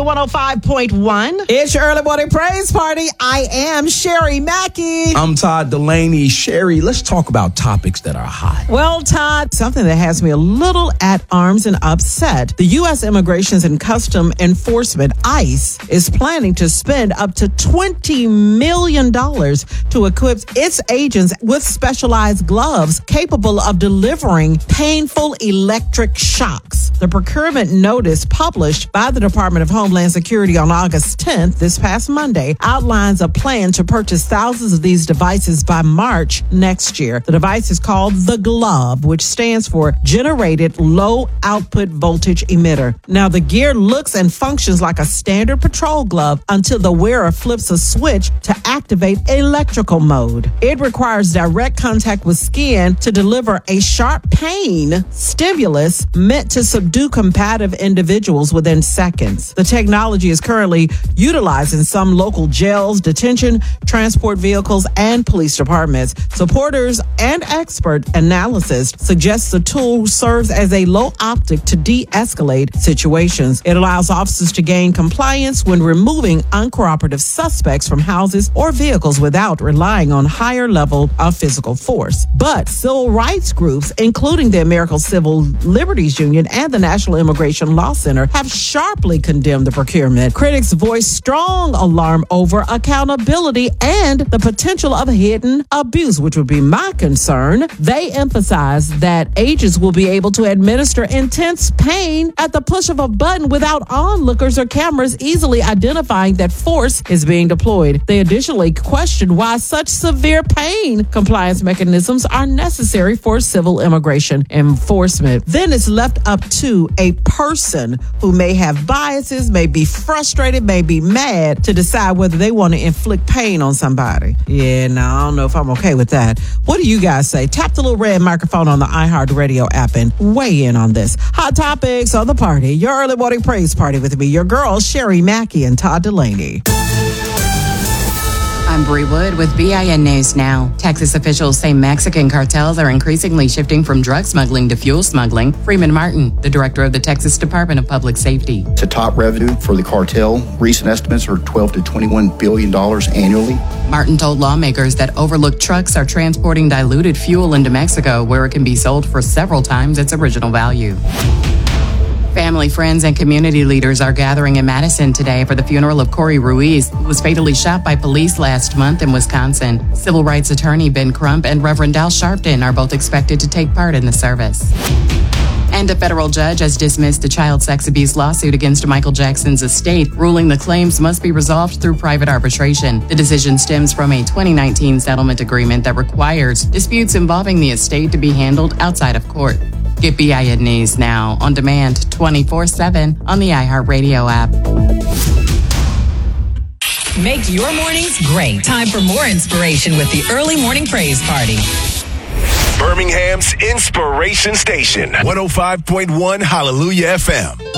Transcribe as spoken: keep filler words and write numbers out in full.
one oh five point one. It's your early morning praise party. I am Sherry Mackey. I'm Todd Delaney. Sherry, let's talk about topics that are hot. Well, Todd, something that has me a little at arms and upset. The U S Immigration and Customs Enforcement, ICE, is planning to spend up to twenty million dollars to equip its agents with specialized gloves capable of delivering painful electric shocks. The procurement notice published by the Department of Homeland Security on August tenth, this past Monday, outlines a plan to purchase thousands of these devices by March next year. The device is called the Glove, which stands for Generated Low Output Voltage Emitter. Now, the gear looks and functions like a standard patrol glove until the wearer flips a switch to activate electrical mode. It requires direct contact with skin to deliver a sharp pain stimulus meant to subdue combative individuals within seconds. The technology is currently utilized in some local jails, detention, transport vehicles, and police departments. Supporters and expert analysis suggests the tool serves as a low optic to de-escalate situations. It allows officers to gain compliance when removing uncooperative suspects from houses or vehicles without relying on higher level of physical force. But civil rights groups, including the American Civil Liberties Union and the National Immigration Law Center, have sharply condemned the procurement. Critics voiced strong alarm over accountability and the potential of hidden abuse, which would be my concern. They emphasize that agents will be able to administer intense pain at the push of a button without onlookers or cameras easily identifying that force is being deployed. They additionally question why such severe pain compliance mechanisms are necessary for civil immigration enforcement. Then it's left up to a person who may have biases, may be frustrated, may be mad to decide whether they want to inflict pain on somebody. Yeah, no, I don't know if I'm okay with that. What do you guys say? Tap the little red microphone on the iHeartRadio app and weigh in on this. Hot topics on the party. Your early morning praise party with me, your girls, Sherry Mackey and Todd Delaney. I'm Bree Wood with B I N News Now. Texas officials say Mexican cartels are increasingly shifting from drug smuggling to fuel smuggling. Freeman Martin, the director of the Texas Department of Public Safety. The top revenue for the cartel, recent estimates are twelve to twenty-one billion dollars annually. Martin told lawmakers that overlooked trucks are transporting diluted fuel into Mexico, where it can be sold for several times its original value. Family, friends, and community leaders are gathering in Madison today for the funeral of Corey Ruiz, who was fatally shot by police last month in Wisconsin. Civil rights attorney Ben Crump and Reverend Al Sharpton are both expected to take part in the service. And a federal judge has dismissed a child sex abuse lawsuit against Michael Jackson's estate, ruling the claims must be resolved through private arbitration. The decision stems from a twenty nineteen settlement agreement that requires disputes involving the estate to be handled outside of court. Get B I N News Now on demand twenty-four seven on the iHeartRadio app. Make your mornings great. Time for more inspiration with the Early Morning Praise Party. Birmingham's Inspiration Station, one oh five point one Hallelujah F M.